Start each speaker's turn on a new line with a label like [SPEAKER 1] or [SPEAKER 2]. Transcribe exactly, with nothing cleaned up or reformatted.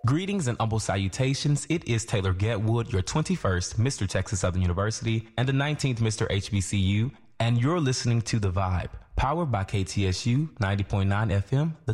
[SPEAKER 1] Greetings and humble salutations. It is Taylor Getwood, your twenty-first Mister Texas Southern University and the nineteenth Mister H B C U, and you're listening to The Vibe, powered by K T S U ninety point nine F M.